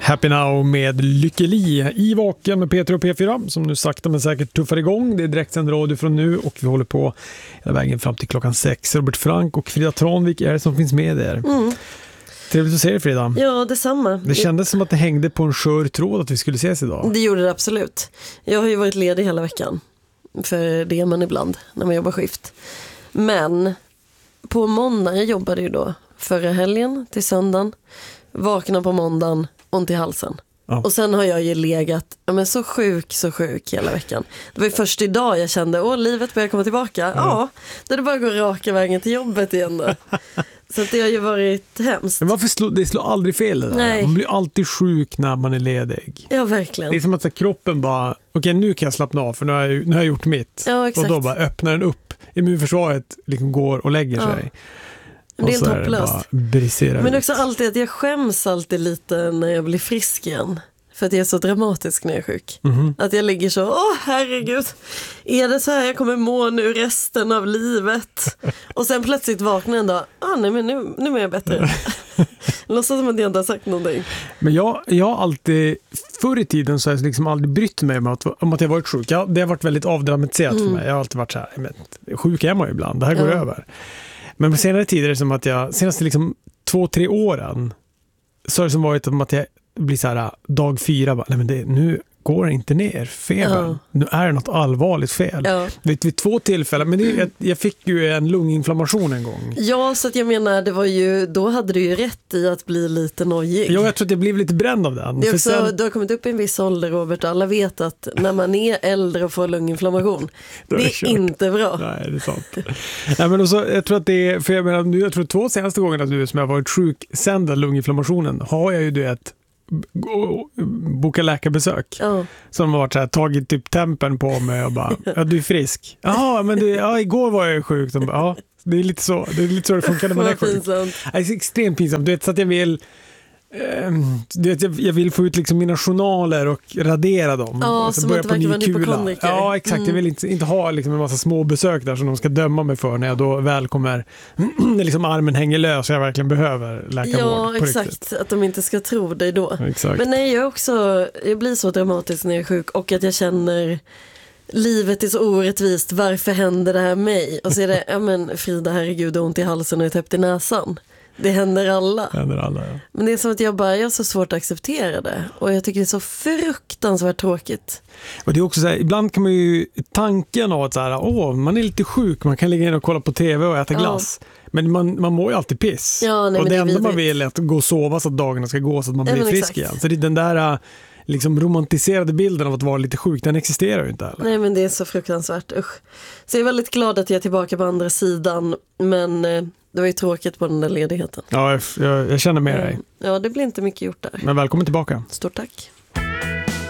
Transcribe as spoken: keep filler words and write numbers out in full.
Happy Now med Lykke Li i Vaken med Peter och P fyra som nu sakta men säkert tuffar igång. Det är direktsänd radio från nu och vi håller på hela vägen fram till klockan sex. Robert Frank och Frida Tranvik är det som finns med där. Mm. Trevligt att se dig, Frida. Ja, detsamma. Det kändes som att det hängde på en skör tråd att vi skulle ses idag. Det gjorde det absolut. Jag har ju varit ledig hela veckan. För det är man ibland när man jobbar skift. Men på måndag, jag jobbade ju då förra helgen till söndagen. Vakna på måndagen, ont i halsen. Ja. Och sen har jag ju legat ja, men så sjuk, så sjuk hela veckan. Det var ju först idag jag kände, åh, livet börjar komma tillbaka. Ja, ja det är bara att gå raka vägen till jobbet igen då. Så att det har ju varit hemskt. Men varför slår, det slår aldrig fel det där? Nej. Man blir alltid sjuk när man är ledig. Ja, verkligen. Det är som att så, kroppen bara, okej okay, nu kan jag slappna av för nu har jag, nu har jag gjort mitt. Ja, exakt. Och då bara öppnar den upp. Immunförsvaret liksom går och lägger ja. sig. Det är helt hopplöst. Men det är också alltid att jag skäms alltid lite när jag blir frisk igen. För att jag är så dramatisk när jag är sjuk. Mm-hmm. Att jag ligger så, åh herregud, är det så här jag kommer må nu resten av livet? Och sen plötsligt vaknar en dag, ah, nej men nu, nu är jag bättre. Låtsas som att jag inte har sagt någonting. Men jag, jag har alltid, förr i tiden så har jag liksom aldrig brytt mig om att, om att jag varit sjuk. Jag, det har varit väldigt avdramatiserat mm. för mig. Jag har alltid varit så här, men, sjuk är man ju ibland, det här går ja. över. Men på senare tider är det som att jag, senaste liksom två, tre åren så har det som varit som att jag blir så här dag fyra, bara, nej men det, nu går det inte ner febern. Ja. Nu är det något allvarligt fel. Ja. Vid, vid två tillfällen, men det, jag, jag fick ju en lunginflammation en gång. Ja, så att jag menar, det var ju, då hade du ju rätt i att bli lite nojig. Ja, jag tror att jag blev lite bränd av den. Det är också, sen... Du har kommit upp i en viss ålder, Robert, och alla vet att när man är äldre och får lunginflammation, det är, det är inte bra. Nej, det är sant. Nej, men också, jag tror att det är, för jag menar, nu, jag tror två senaste gångerna nu som jag har varit sjuk sen den lunginflammationen har jag ju det ett boka läkarbesök. Oh. Som har varit så här, tagit typ tempen på mig och bara, ja du är frisk. Jaha, men du, ja, igår var jag sjuk. De bara, ja, det är lite så. Det är lite så det funkar när man är sjuk. Det är extremt pinsamt. Du vet, så att jag vill Du vet, jag, jag vill få ut liksom mina journaler och radera dem. Ja, alltså som börja att det verkar vara en hypokondriker. Ja, exakt. Mm. Jag vill inte, inte ha liksom en massa små besök där som de ska döma mig för när jag då väl kommer när liksom armen hänger lös och jag verkligen behöver läkarvård. Ja, på exakt. Riktigt. Att de inte ska tro dig då. Exakt. Men nej, jag också jag blir så dramatisk när jag är sjuk och att jag känner livet är så orättvist. Varför händer det här mig? Och så är det, ja men Frida, herregud, ont i halsen och täppt i näsan. Det händer alla. Det händer alla, ja. Men det är som att jag bara, jag har så svårt att acceptera det. Och jag tycker det är så fruktansvärt tråkigt. Och det är också så här, ibland kan man ju tanken av att så här, åh, man är lite sjuk, man kan ligga in och kolla på tv och äta glass. Ja. Men man, man mår ju alltid piss. Ja, nej, och det, det enda vidrigt. Man vill är att gå och sova så att dagarna ska gå så att man ja, blir frisk exakt. igen. Så det är den där liksom romantiserade bilden av att vara lite sjuk, den existerar ju inte heller. Nej, men det är så fruktansvärt, usch. Så jag är väldigt glad att jag är tillbaka på andra sidan, men eh, det var ju tråkigt på den där ledigheten. Ja, jag, jag, jag känner med dig. Ja, det blir inte mycket gjort där. Men välkommen tillbaka. Stort tack.